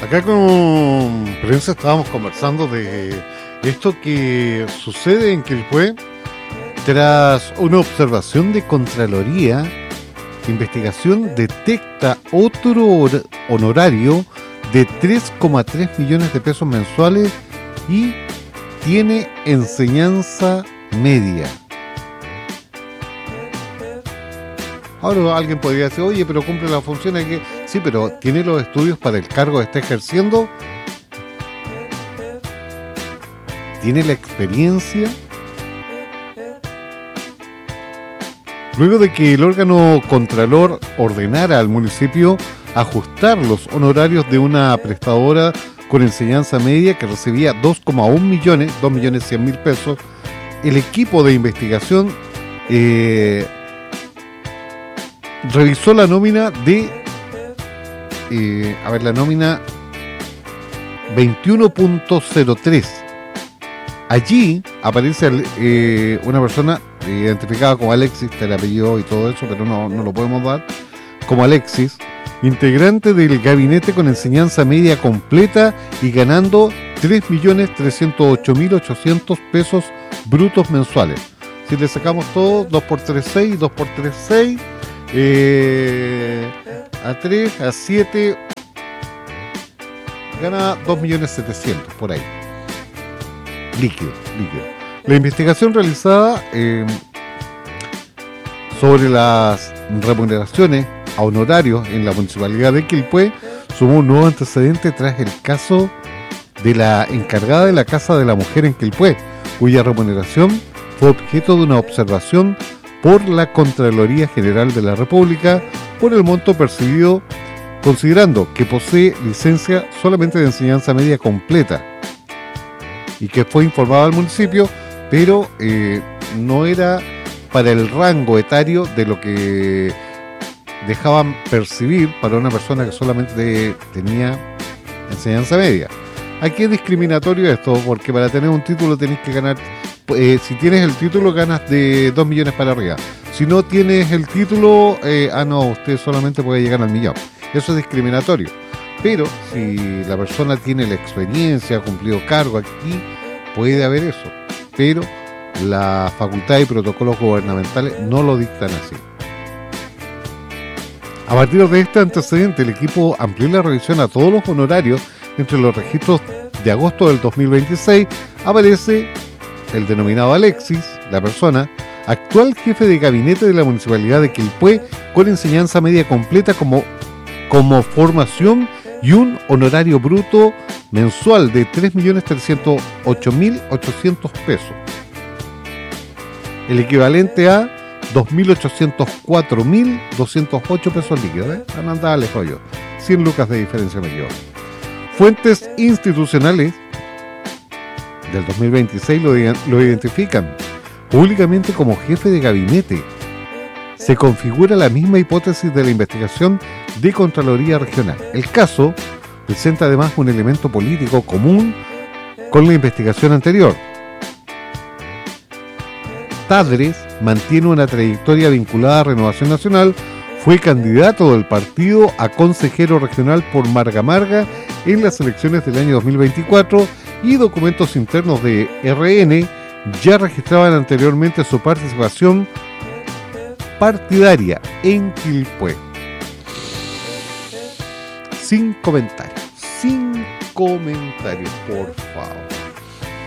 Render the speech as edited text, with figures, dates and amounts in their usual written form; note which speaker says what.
Speaker 1: Acá con Prensa estábamos conversando de esto que sucede en Quilpué tras una observación de Contraloría. Investigación detecta otro honorario de 3,3 millones de pesos mensuales y tiene enseñanza media. Ahora alguien podría decir, oye, pero cumple la función que... Sí, pero ¿tiene los estudios para el cargo que está ejerciendo? ¿Tiene la experiencia? Luego de que el órgano contralor ordenara al municipio ajustar los honorarios de una prestadora con enseñanza media que recibía 2,1 millones, 2.100.000 pesos, el equipo de investigación revisó la nómina de la nómina 21.03. Allí aparece una persona identificada como Alexis, el apellido y todo eso, pero no lo podemos dar, como Alexis, integrante del gabinete con enseñanza media completa y ganando 3.308.800 pesos brutos mensuales. Si le sacamos todo, 2 por 3, 6, 2 por 3, 6, a 3, a 7, gana 2.700.000 por ahí. Líquido. La investigación realizada sobre las remuneraciones a honorarios en la municipalidad de Quilpué sumó un nuevo antecedente tras el caso de la encargada de la Casa de la Mujer en Quilpué, cuya remuneración fue objeto de una observación por la Contraloría General de la República por el monto percibido, considerando que posee licencia solamente de enseñanza media completa y que fue informado al municipio, pero no era para el rango etario de lo que dejaban percibir para una persona que solamente tenía enseñanza media. Aquí es discriminatorio esto, porque para tener un título tenés que ganar, si tienes el título ganas de 2 millones para arriba. Si no tienes el título, usted solamente puede llegar al millón. Eso es discriminatorio. Pero si la persona tiene la experiencia, ha cumplido cargo, aquí puede haber eso. Pero la facultad y protocolos gubernamentales no lo dictan así. A partir de este antecedente, el equipo amplió la revisión a todos los honorarios. Entre los registros de agosto del 2026 aparece el denominado Alexis, la persona, actual jefe de gabinete de la municipalidad de Quilpué, con enseñanza media completa como formación y un honorario bruto mensual de 3.308.800 pesos. El equivalente a 2.804.208 pesos líquidos. Andaba lejos yo. 100 lucas de diferencia me equivoco. Fuentes institucionales del 2026 lo identifican públicamente como jefe de gabinete. Se configura la misma hipótesis de la investigación de Contraloría Regional. El caso presenta además un elemento político común con la investigación anterior. Tadres mantiene una trayectoria vinculada a Renovación Nacional, fue candidato del partido a consejero regional por Marga Marga en las elecciones del año 2024 y documentos internos de RN ya registraban anteriormente su participación partidaria en Quilpué. Sin comentarios, por favor.